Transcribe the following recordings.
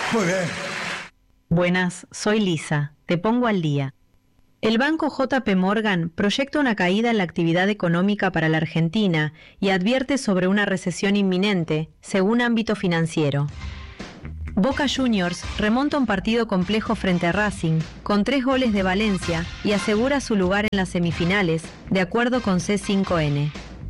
Muy bien. Buenas, soy Lisa. Te pongo al día. El banco JP Morgan proyecta una caída en la actividad económica para la Argentina y advierte sobre una recesión inminente, según Ámbito Financiero. Boca Juniors remonta un partido complejo frente a Racing, con 3 goles de Valencia, y asegura su lugar en las semifinales, de acuerdo con C5N.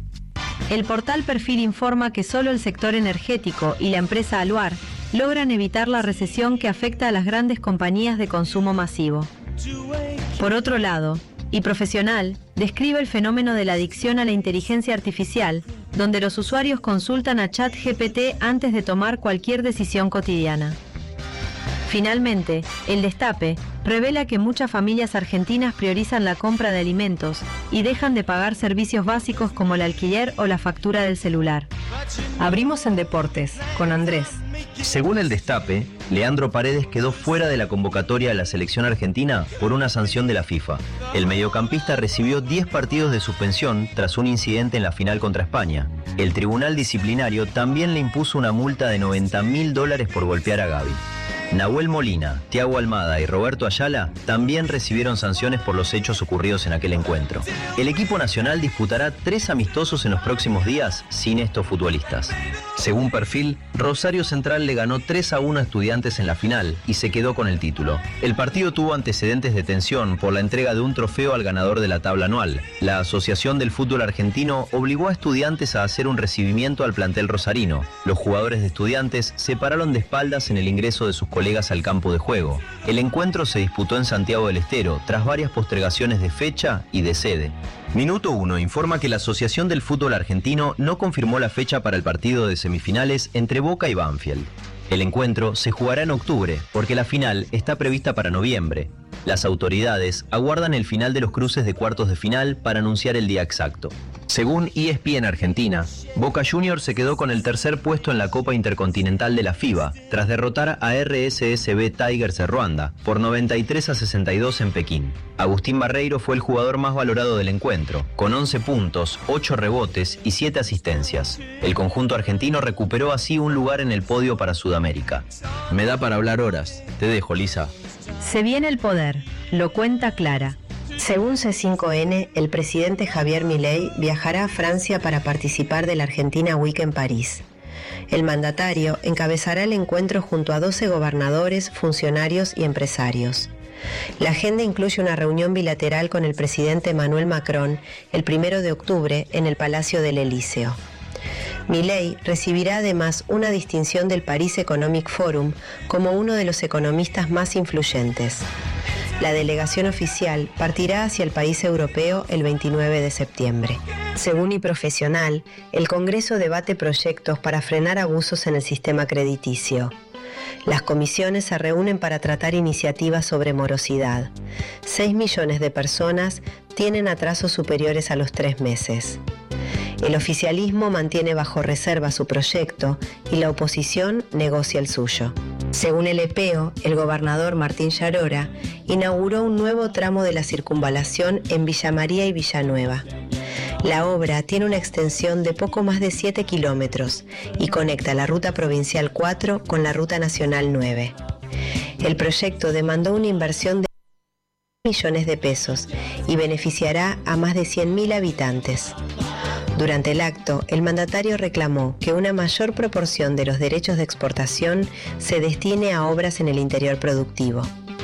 El portal Perfil informa que solo el sector energético y la empresa Aluar logran evitar la recesión que afecta a las grandes compañías de consumo masivo. Por otro lado, y Profesional describe el fenómeno de la adicción a la inteligencia artificial, donde los usuarios consultan a ChatGPT antes de tomar cualquier decisión cotidiana. Finalmente, El Destape revela que muchas familias argentinas priorizan la compra de alimentos y dejan de pagar servicios básicos como el alquiler o la factura del celular. Abrimos en deportes, con Andrés. Según El Destape, Leandro Paredes quedó fuera de la convocatoria de la selección argentina por una sanción de la FIFA. El mediocampista recibió 10 partidos de suspensión tras un incidente en la final contra España. El tribunal disciplinario también le impuso una multa de $90.000 por golpear a Gaby. Nahuel Molina, Thiago Almada y Roberto Ayala también recibieron sanciones por los hechos ocurridos en aquel encuentro. El equipo nacional disputará 3 amistosos en los próximos días sin estos futbolistas. Según Perfil, Rosario Central le ganó 3-1 a Estudiantes en la final y se quedó con el título. El partido tuvo antecedentes de tensión por la entrega de un trofeo al ganador de la tabla anual. La Asociación del Fútbol Argentino obligó a Estudiantes a hacer un recibimiento al plantel rosarino. Los jugadores de Estudiantes se pararon de espaldas en el ingreso de sus colegas al campo de juego. El encuentro se disputó en Santiago del Estero, tras varias postergaciones de fecha y de sede. Minuto 1 informa que la Asociación del Fútbol Argentino no confirmó la fecha para el partido de semifinales entre Boca y Banfield. El encuentro se jugará en octubre, porque la final está prevista para noviembre. Las autoridades aguardan el final de los cruces de cuartos de final para anunciar el día exacto. Según ESPN Argentina, Boca Juniors se quedó con el tercer puesto en la Copa Intercontinental de la FIBA, tras derrotar a RSSB Tigers de Ruanda por 93-62 en Pekín. Agustín Barreiro fue el jugador más valorado del encuentro, con 11 puntos, 8 rebotes y 7 asistencias. El conjunto argentino recuperó así un lugar en el podio para Sudamérica. Me da para hablar horas. Te dejo, Lisa. Se viene el poder, lo cuenta Clara. Según C5N, el presidente Javier Milei viajará a Francia para participar de la Argentina Week en París. El mandatario encabezará el encuentro junto a 12 gobernadores, funcionarios y empresarios. La agenda incluye una reunión bilateral con el presidente Emmanuel Macron el 1 de octubre en el Palacio del Elíseo. Milei recibirá además una distinción del Paris Economic Forum como uno de los economistas más influyentes. La delegación oficial partirá hacia el país europeo el 29 de septiembre. Según iProfesional, el Congreso debate proyectos para frenar abusos en el sistema crediticio. Las comisiones se reúnen para tratar iniciativas sobre morosidad. 6 millones de personas tienen atrasos superiores a los 3 meses. El oficialismo mantiene bajo reserva su proyecto y la oposición negocia el suyo. Según el EPEO, el gobernador Martín Yarora inauguró un nuevo tramo de la circunvalación en Villa María y Villanueva. La obra tiene una extensión de poco más de 7 kilómetros y conecta la Ruta Provincial 4 con la Ruta Nacional 9. El proyecto demandó una inversión de millones de pesos y beneficiará a más de 100.000 habitantes. Durante el acto, el mandatario reclamó que una mayor proporción de los derechos de exportación se destine a obras en el interior productivo.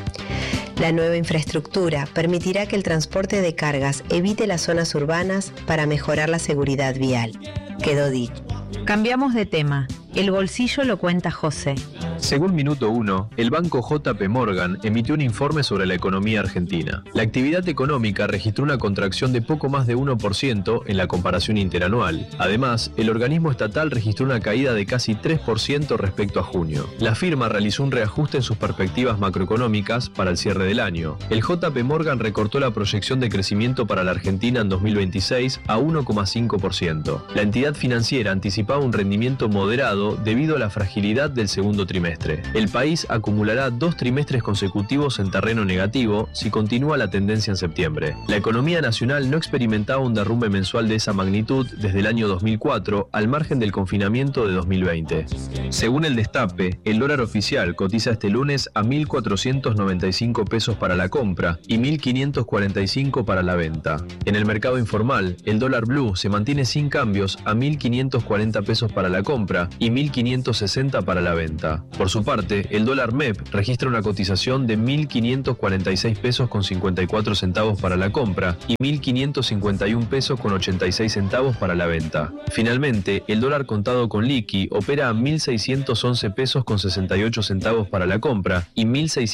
La nueva infraestructura permitirá que el transporte de cargas evite las zonas urbanas para mejorar la seguridad vial. Quedó dicho. Cambiamos de tema. El bolsillo lo cuenta José. Según Minuto 1, el banco JP Morgan emitió un informe sobre la economía argentina. La actividad económica registró una contracción de poco más de 1% en la comparación interanual. Además, el organismo estatal registró una caída de casi 3% respecto a junio. La firma realizó un reajuste en sus perspectivas macroeconómicas para el cierre del año. El JP Morgan recortó la proyección de crecimiento para la Argentina en 2026 a 1,5%. La entidad financiera anticipaba un rendimiento moderado debido a la fragilidad del segundo trimestre. trimestre. El país acumulará 2 trimestres consecutivos en terreno negativo si continúa la tendencia en septiembre. La economía nacional no experimentaba un derrumbe mensual de esa magnitud desde el año 2004, al margen del confinamiento de 2020. Según el Destape, el dólar oficial cotiza este lunes a 1.495 pesos para la compra y 1.545 para la venta. En el mercado informal, el dólar blue se mantiene sin cambios a 1.540 pesos para la compra y 1.560 para la venta. Por su parte, el dólar MEP registra una cotización de 1.546 pesos con 54 centavos para la compra y 1.551 pesos con 86 centavos para la venta. Finalmente, el dólar contado con liqui opera a 1.611 pesos con 68 centavos para la compra y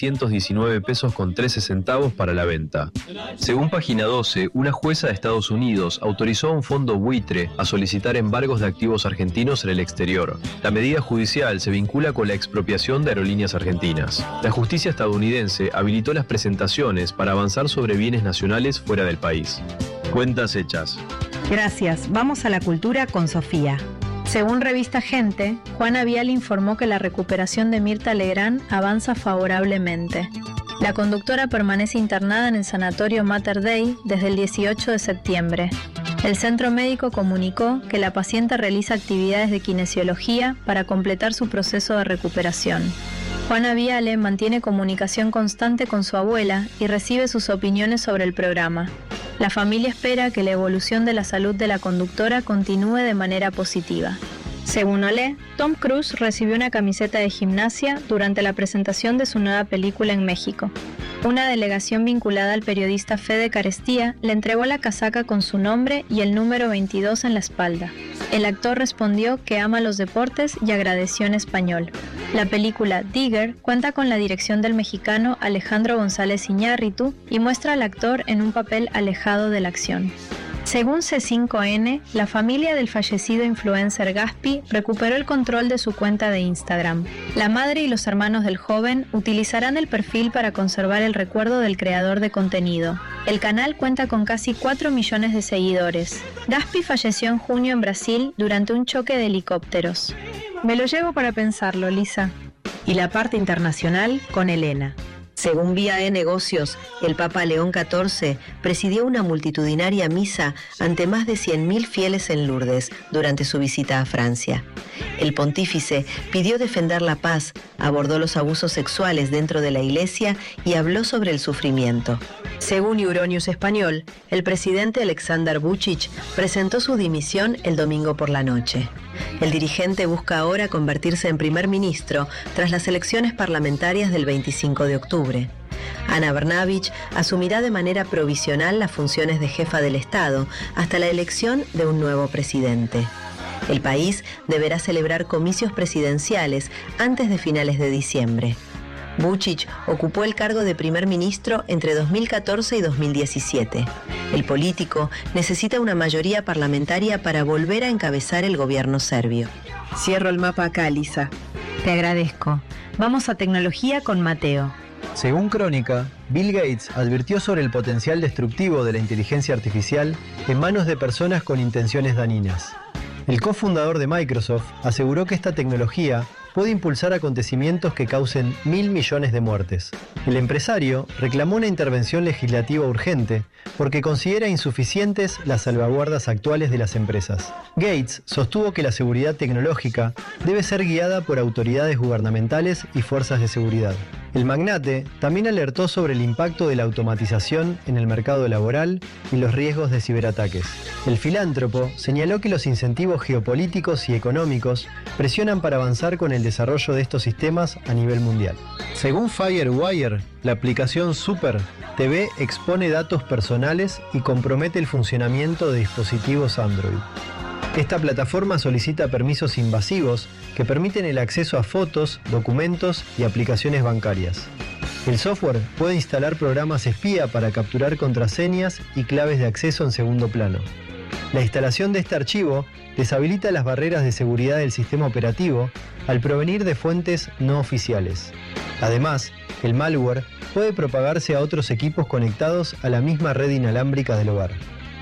1.619 pesos con 13 centavos para la venta. Según Página 12, una jueza de Estados Unidos autorizó a un fondo buitre a solicitar embargos de activos argentinos en el exterior. La medida judicial se vincula con la expropiación de aerolíneas argentinas. La justicia estadounidense habilitó las presentaciones para avanzar sobre bienes nacionales fuera del país. Cuentas hechas. Gracias. Vamos a la cultura con Sofía. Según Revista Gente, Juana Viale informó que la recuperación de Mirta Legrand avanza favorablemente. La conductora permanece internada en el sanatorio Mater Dei desde el 18 de septiembre. El centro médico comunicó que la paciente realiza actividades de kinesiología para completar su proceso de recuperación. Juana Viale mantiene comunicación constante con su abuela y recibe sus opiniones sobre el programa. La familia espera que la evolución de la salud de la conductora continúe de manera positiva. Según Olé, Tom Cruise recibió una camiseta de gimnasia durante la presentación de su nueva película en México. Una delegación vinculada al periodista Fede Carestía le entregó la casaca con su nombre y el número 22 en la espalda. El actor respondió que ama los deportes y agradeció en español. La película Digger cuenta con la dirección del mexicano Alejandro González Iñárritu y muestra al actor en un papel alejado de la acción. Según C5N, la familia del fallecido influencer Gaspi recuperó el control de su cuenta de Instagram. La madre y los hermanos del joven utilizarán el perfil para conservar el recuerdo del creador de contenido. El canal cuenta con casi 4 millones de seguidores. Gaspi falleció en junio en Brasil durante un choque de helicópteros. Me lo llevo para pensarlo, Lisa. Y la parte internacional con Elena. Según Vía de Negocios, el Papa León XIV presidió una multitudinaria misa ante más de 100.000 fieles en Lourdes durante su visita a Francia. El pontífice pidió defender la paz, abordó los abusos sexuales dentro de la Iglesia y habló sobre el sufrimiento. Según Euronews Español, el presidente Aleksandar Vučić presentó su dimisión el domingo por la noche. El dirigente busca ahora convertirse en primer ministro tras las elecciones parlamentarias del 25 de octubre. Ana Brnabić asumirá de manera provisional las funciones de jefa del Estado hasta la elección de un nuevo presidente. El país deberá celebrar comicios presidenciales antes de finales de diciembre. Vučić ocupó el cargo de primer ministro entre 2014 y 2017. El político necesita una mayoría parlamentaria para volver a encabezar el gobierno serbio. Cierro el mapa acá, Lisa. Te agradezco. Vamos a tecnología con Mateo. Según Crónica, Bill Gates advirtió sobre el potencial destructivo de la inteligencia artificial en manos de personas con intenciones dañinas. El cofundador de Microsoft aseguró que esta tecnología puede impulsar acontecimientos que causen 1.000 millones de muertes. El empresario reclamó una intervención legislativa urgente porque considera insuficientes las salvaguardas actuales de las empresas. Gates sostuvo que la seguridad tecnológica debe ser guiada por autoridades gubernamentales y fuerzas de seguridad. El magnate también alertó sobre el impacto de la automatización en el mercado laboral y los riesgos de ciberataques. El filántropo señaló que los incentivos geopolíticos y económicos presionan para avanzar con el desarrollo de estos sistemas a nivel mundial. Según Firewire, la aplicación Super TV expone datos personales y compromete el funcionamiento de dispositivos Android. Esta plataforma solicita permisos invasivos que permiten el acceso a fotos, documentos y aplicaciones bancarias. El software puede instalar programas espía para capturar contraseñas y claves de acceso en segundo plano. La instalación de este archivo deshabilita las barreras de seguridad del sistema operativo al provenir de fuentes no oficiales. Además, el malware puede propagarse a otros equipos conectados a la misma red inalámbrica del hogar.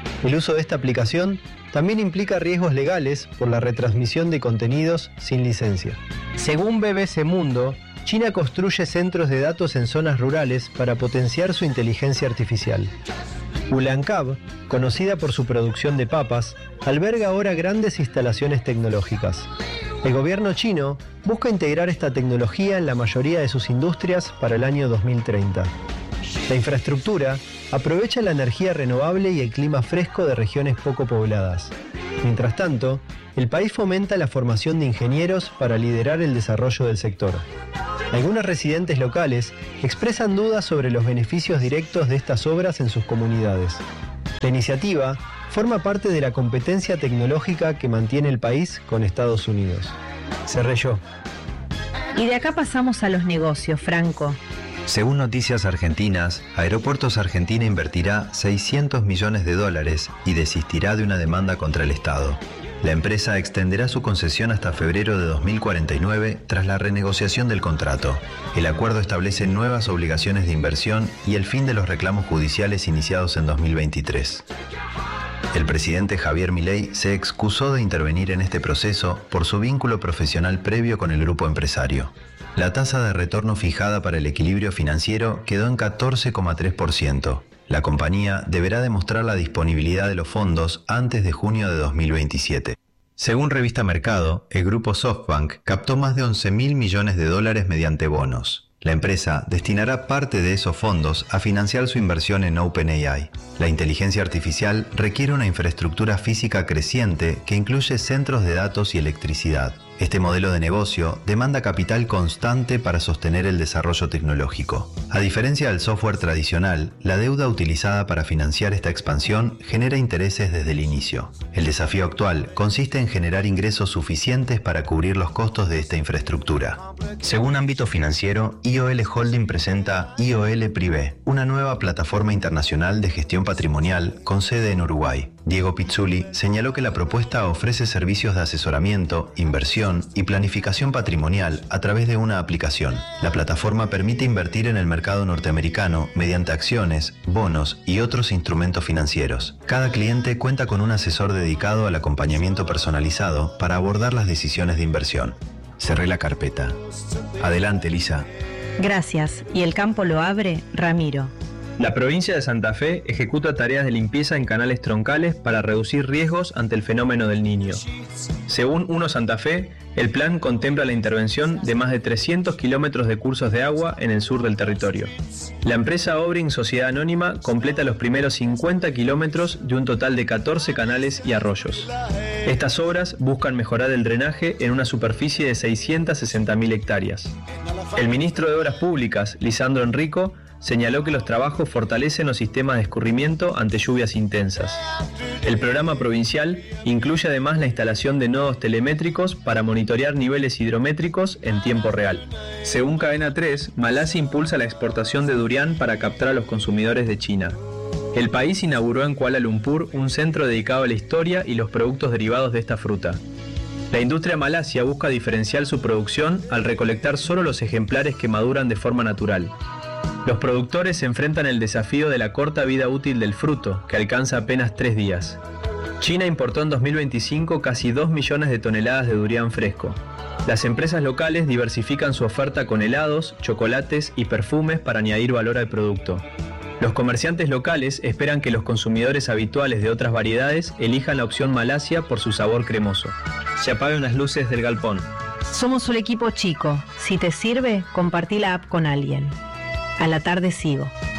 El uso de esta aplicación también implica riesgos legales por la retransmisión de contenidos sin licencia. Según BBC Mundo, China construye centros de datos en zonas rurales para potenciar su inteligencia artificial. Ulaanbaatar, conocida por su producción de papas, alberga ahora grandes instalaciones tecnológicas. El gobierno chino busca integrar esta tecnología en la mayoría de sus industrias para el año 2030. La infraestructura aprovecha la energía renovable y el clima fresco de regiones poco pobladas. Mientras tanto, el país fomenta la formación de ingenieros para liderar el desarrollo del sector. Algunos residentes locales expresan dudas sobre los beneficios directos de estas obras en sus comunidades. La iniciativa forma parte de la competencia tecnológica que mantiene el país con Estados Unidos. Cerré yo. Y de acá pasamos a los negocios, Franco. Según Noticias Argentinas, Aeropuertos Argentina invertirá $600 millones y desistirá de una demanda contra el Estado. La empresa extenderá su concesión hasta febrero de 2049 tras la renegociación del contrato. El acuerdo establece nuevas obligaciones de inversión y el fin de los reclamos judiciales iniciados en 2023. El presidente Javier Milei se excusó de intervenir en este proceso por su vínculo profesional previo con el grupo empresario. La tasa de retorno fijada para el equilibrio financiero quedó en 14,3%. La compañía deberá demostrar la disponibilidad de los fondos antes de junio de 2027. Según Revista Mercado, el grupo SoftBank captó más de $11.000 millones mediante bonos. La empresa destinará parte de esos fondos a financiar su inversión en OpenAI. La inteligencia artificial requiere una infraestructura física creciente que incluye centros de datos y electricidad. Este modelo de negocio demanda capital constante para sostener el desarrollo tecnológico. A diferencia del software tradicional, la deuda utilizada para financiar esta expansión genera intereses desde el inicio. El desafío actual consiste en generar ingresos suficientes para cubrir los costos de esta infraestructura. Según Ámbito Financiero, IOL Holding presenta IOL Privé, una nueva plataforma internacional de gestión patrimonial con sede en Uruguay. Diego Pizzuli señaló que la propuesta ofrece servicios de asesoramiento, inversión y planificación patrimonial a través de una aplicación. La plataforma permite invertir en el mercado norteamericano mediante acciones, bonos y otros instrumentos financieros. Cada cliente cuenta con un asesor dedicado al acompañamiento personalizado para abordar las decisiones de inversión. Cerré la carpeta. Adelante, Lisa. Gracias. Y el campo lo abre Ramiro. La provincia de Santa Fe ejecuta tareas de limpieza en canales troncales para reducir riesgos ante el fenómeno del Niño. Según UNO Santa Fe, el plan contempla la intervención de más de 300 kilómetros de cursos de agua en el sur del territorio. La empresa Obring Sociedad Anónima completa los primeros 50 kilómetros de un total de 14 canales y arroyos. Estas obras buscan mejorar el drenaje en una superficie de 660.000 hectáreas. El ministro de Obras Públicas, Lisandro Enrico, señaló que los trabajos fortalecen los sistemas de escurrimiento ante lluvias intensas. El programa provincial incluye además la instalación de nodos telemétricos para monitorear niveles hidrométricos en tiempo real. Según Cadena 3, Malasia impulsa la exportación de durián para captar a los consumidores de China. El país inauguró en Kuala Lumpur un centro dedicado a la historia y los productos derivados de esta fruta. La industria malasia busca diferenciar su producción al recolectar solo los ejemplares que maduran de forma natural. Los productores se enfrentan al desafío de la corta vida útil del fruto, que alcanza apenas 3 días. China importó en 2025 casi 2 millones de toneladas de durián fresco. Las empresas locales diversifican su oferta con helados, chocolates y perfumes para añadir valor al producto. Los comerciantes locales esperan que los consumidores habituales de otras variedades elijan la opción Malasia por su sabor cremoso. Se apagan las luces del galpón. Somos un equipo chico. Si te sirve, compartí la app con alguien. A la tarde sigo.